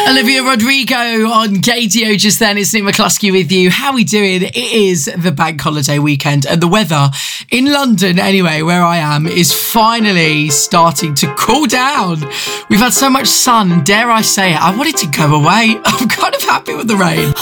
Olivia Rodrigo on KTO just then. It's Nick McCluskey with you. How are we doing? It is the bank holiday weekend and the weather in London, anyway, where I am, is finally starting to cool down. We've had so much sun, and dare I say it, I wanted to go away. I'm kind of happy with the rain.